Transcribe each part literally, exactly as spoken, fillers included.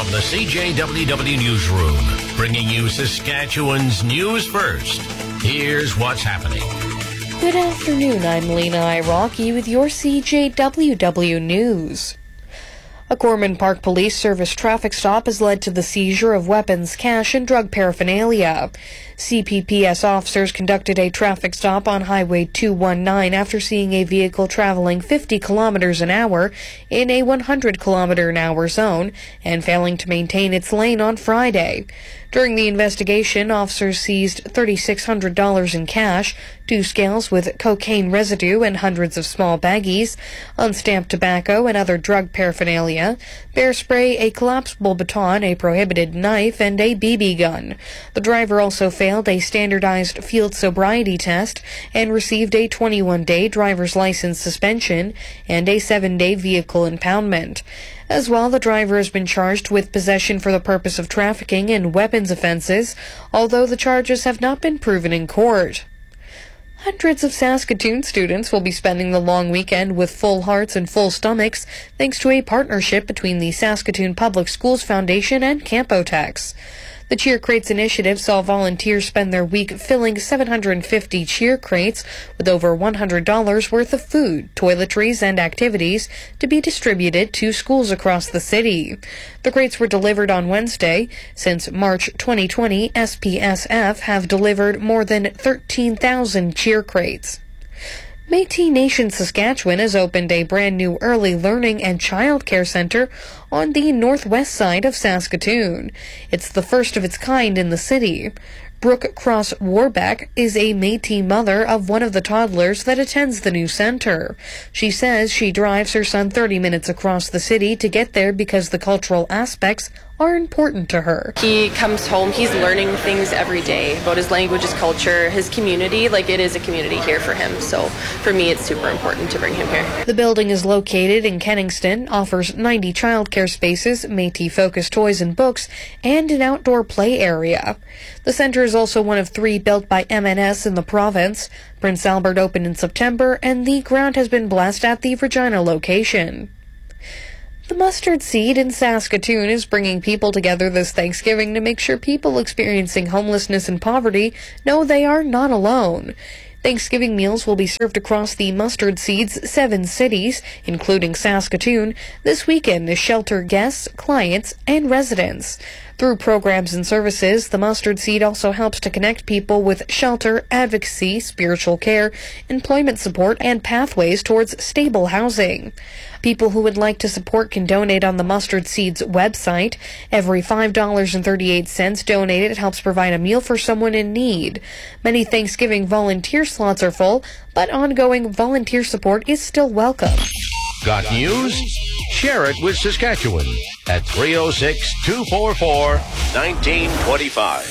from the C J W W Newsroom, bringing you Saskatchewan's news first. Here's what's happening. Good afternoon, I'm Lena Iraqi with your C J W W News. A Corman Park Police Service traffic stop has led to the seizure of weapons, cash, and drug paraphernalia. C P P S officers conducted a traffic stop on Highway two nineteen after seeing a vehicle traveling fifty kilometers an hour in a one hundred kilometer an hour zone and failing to maintain its lane on Friday. During the investigation, officers seized three thousand six hundred dollars in cash, two scales with cocaine residue and hundreds of small baggies, unstamped tobacco and other drug paraphernalia, bear spray, a collapsible baton, a prohibited knife, and a B B gun. The driver also failed a standardized field sobriety test and received a twenty-one day driver's license suspension and a seven day vehicle impoundment. As well, the driver has been charged with possession for the purpose of trafficking and weapons offenses, although the charges have not been proven in court. Hundreds of Saskatoon students will be spending the long weekend with full hearts and full stomachs thanks to a partnership between the Saskatoon Public Schools Foundation and Campotex. The Cheer Crates initiative saw volunteers spend their week filling seven hundred fifty cheer crates with over one hundred dollars worth of food, toiletries, and activities to be distributed to schools across the city. The crates were delivered on Wednesday. Since March twenty twenty, S P S F have delivered more than thirteen thousand cheer crates. Métis Nation Saskatchewan has opened a brand new early learning and childcare centre on the northwest side of Saskatoon. It's the first of its kind in the city. Brooke Cross Warbeck is a Métis mother of one of the toddlers that attends the new centre. She says she drives her son thirty minutes across the city to get there because the cultural aspects are important to her. He comes home, he's learning things every day about his language, his culture, his community. Like, it is a community here for him. So for me, it's super important to bring him here. The building is located in Kenningston, offers ninety childcare spaces, Métis-focused toys and books, and an outdoor play area. The centre is also one of three built by M N S in the province. Prince Albert opened in September, and the ground has been blessed at the Regina location. The Mustard Seed in Saskatoon is bringing people together this Thanksgiving to make sure people experiencing homelessness and poverty know they are not alone. Thanksgiving meals will be served across the Mustard Seed's seven cities, including Saskatoon, this weekend to shelter guests, clients, and residents. Through programs and services, the Mustard Seed also helps to connect people with shelter, advocacy, spiritual care, employment support, and pathways towards stable housing. People who would like to support can donate on the Mustard Seed's website. Every five dollars and thirty-eight cents donated helps provide a meal for someone in need. Many Thanksgiving volunteer slots are full, but ongoing volunteer support is still welcome. Got news? Share it with Saskatchewan at three oh six, two four four, one nine two five.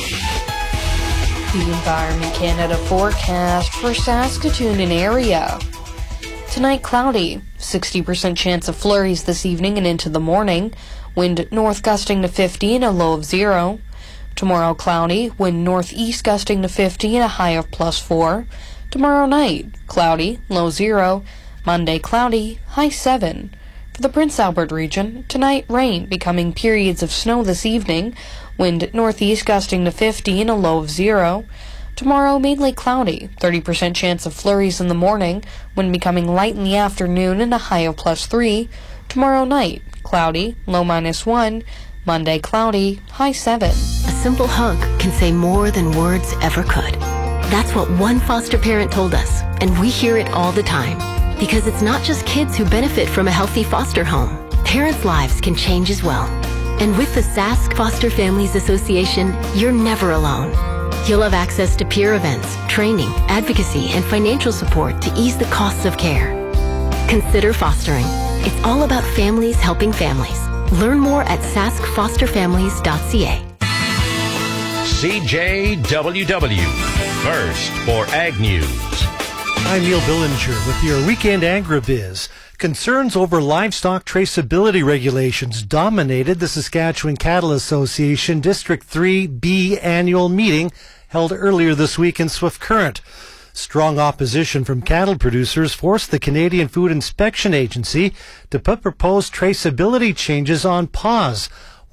The Environment Canada forecast for Saskatoon and area. Tonight, cloudy. sixty percent chance of flurries this evening and into the morning. Wind north gusting to fifty and a low of zero. Tomorrow, cloudy. Wind northeast gusting to fifty and a high of plus four. Tomorrow night, cloudy, low zero. Monday, cloudy, high seven. For the Prince Albert region, tonight rain, becoming periods of snow this evening. Wind northeast gusting to fifty and a low of zero. Tomorrow, mainly cloudy, thirty percent chance of flurries in the morning, wind becoming light in the afternoon and a high of plus three. Tomorrow night, cloudy, low minus one. Monday, cloudy, high seven. A simple hug can say more than words ever could. That's what one foster parent told us, and we hear it all the time. Because it's not just kids who benefit from a healthy foster home. Parents' lives can change as well. And with the Sask Foster Families Association, you're never alone. You'll have access to peer events, training, advocacy, and financial support to ease the costs of care. Consider fostering. It's all about families helping families. Learn more at sask foster families dot c a. C J W W, first for Ag News. I'm Neil Billinger with your Weekend Agribiz. Concerns over livestock traceability regulations dominated the Saskatchewan Cattle Association District three B annual meeting held earlier this week in Swift Current. Strong opposition from cattle producers forced the Canadian Food Inspection Agency to put proposed traceability changes on pause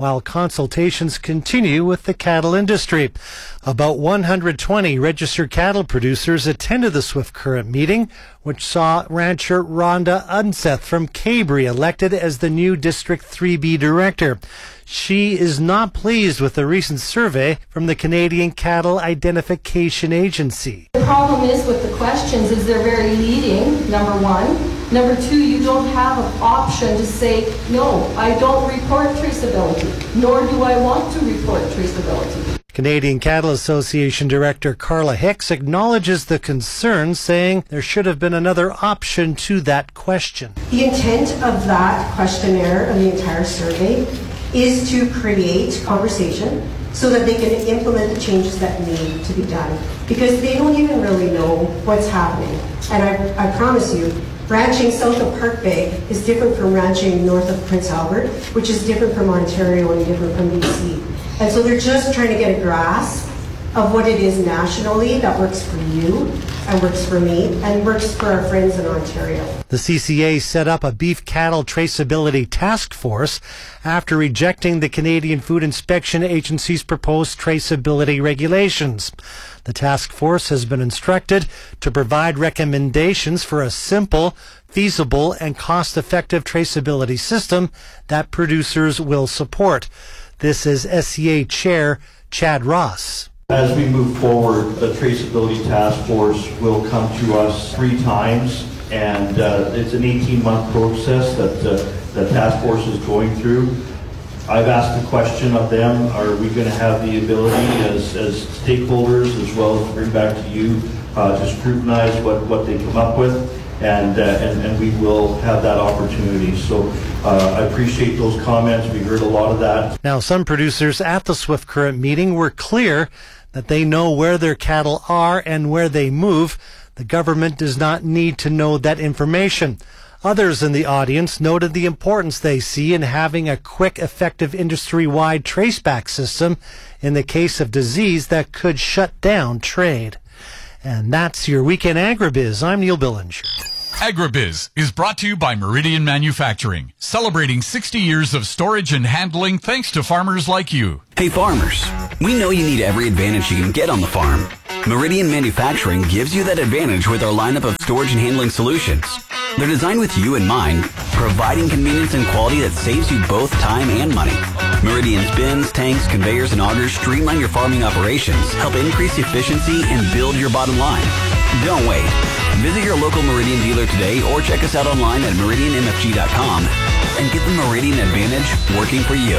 while consultations continue with the cattle industry. About one hundred twenty registered cattle producers attended the Swift Current meeting, which saw rancher Rhonda Unseth from Cabri elected as the new District three B director. She is not pleased with the recent survey from the Canadian Cattle Identification Agency. The problem is with the questions is they're very leading, number one. Number two, you don't have an option to say, no, I don't report traceability, nor do I want to report traceability. Canadian Cattle Association Director Carla Hicks acknowledges the concern, saying there should have been another option to that question. The intent of that questionnaire and the entire survey is to create conversation so that they can implement the changes that need to be done, because they don't even really know what's happening. And I, I promise you, ranching south of Parkbay is different from ranching north of Prince Albert, which is different from Ontario and different from B C. And so they're just trying to get a grasp of what it is nationally that works for you and works for me and works for our friends in Ontario. The C C A set up a beef cattle traceability task force after rejecting the Canadian Food Inspection Agency's proposed traceability regulations. The task force has been instructed to provide recommendations for a simple, feasible, and cost-effective traceability system that producers will support. This is S C A Chair Chad Ross. As we move forward, the Traceability Task Force will come to us three times, and uh, it's an eighteen-month process that uh, the task force is going through. I've asked the question of them, are we going to have the ability as, as stakeholders, as well as bring back to you, uh, to scrutinize what, what they come up with, and, uh, and, and we will have that opportunity. So uh, I appreciate those comments. We heard a lot of that. Now, some producers at the Swift Current meeting were clear that they know where their cattle are and where they move. The government does not need to know that information. Others in the audience noted the importance they see in having a quick, effective industry-wide traceback system in the case of disease that could shut down trade. And that's your Weekend Agribiz. I'm Neil Billinger. Agribiz is brought to you by Meridian Manufacturing, celebrating sixty years of storage and handling thanks to farmers like you. Hey farmers, we know you need every advantage you can get on the farm. Meridian Manufacturing gives you that advantage with our lineup of storage and handling solutions. They're designed with you in mind, providing convenience and quality that saves you both time and money. Meridian's bins, tanks, conveyors, and augers streamline your farming operations, help increase efficiency, and build your bottom line. Don't wait. Visit your local Meridian dealer today or check us out online at meridian m f g dot com and get the Meridian Advantage working for you.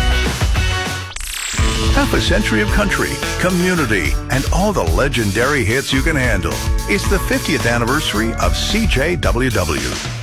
Half a century of country, community, and all the legendary hits you can handle. It's the fiftieth anniversary of C J W W.